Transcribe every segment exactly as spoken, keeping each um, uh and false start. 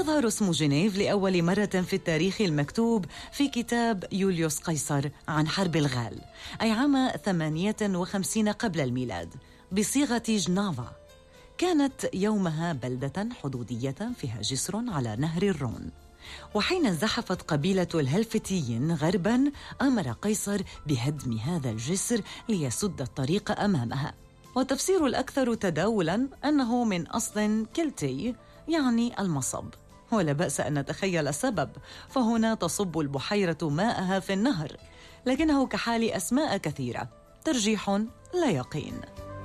يظهر اسم جنيف لأول مرة في التاريخ المكتوب في كتاب يوليوس قيصر عن حرب الغال، أي عام ثمانية وخمسين قبل الميلاد، بصيغة جنافا. كانت يومها بلدة حدودية فيها جسر على نهر الرون. وحين زحفت قبيلة الهلفتيين غرباً، أمر قيصر بهدم هذا الجسر ليسد الطريق أمامها. والتفسير الأكثر تداولاً أنه من أصل كلتي، يعني المصب. ولا بأس أن نتخيل السبب، فهنا تصب البحيرة ماءها في النهر، لكنه كحال أسماء كثيرة ترجيح لا يقين.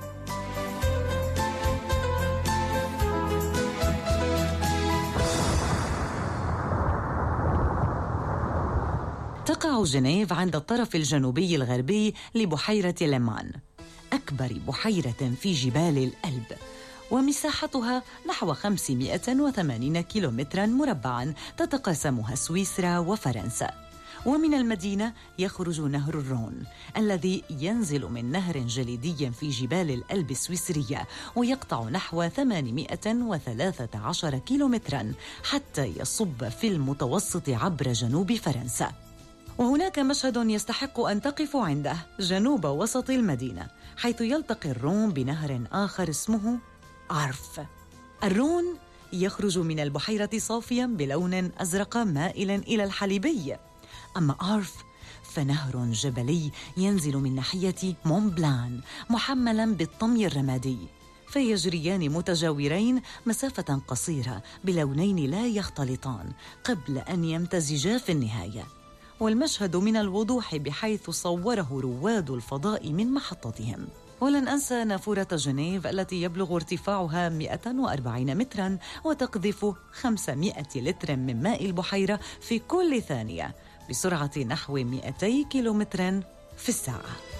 تقع جنيف عند الطرف الجنوبي الغربي لبحيرة ليمان، أكبر بحيرة في جبال الألب، ومساحتها نحو خمسمائة وثمانين كيلومتراً مربعاً تتقاسمها سويسرا وفرنسا. ومن المدينة يخرج نهر الرون الذي ينزل من نهر جليدي في جبال الألب السويسرية، ويقطع نحو ثمانمائة وثلاثة عشر كيلومتراً حتى يصب في المتوسط عبر جنوب فرنسا. وهناك مشهد يستحق أن تقفوا عنده جنوب وسط المدينة، حيث يلتقي الرون بنهر آخر اسمه آرف. الرون يخرج من البحيرة صافياً بلون أزرق مائل إلى الحليبي، أما آرف فنهر جبلي ينزل من ناحية مون بلان محملاً بالطمي الرمادي، فيجريان متجاورين مسافة قصيرة بلونين لا يختلطان قبل أن يمتزجا في النهاية. والمشهد من الوضوح بحيث صوره رواد الفضاء من محطتهم. ولن أنسى نافورة جنيف التي يبلغ ارتفاعها مئة وأربعين متراً وتقذف خمسمائة لتر من ماء البحيرة في كل ثانية بسرعة نحو مئتي كيلومتر في الساعة.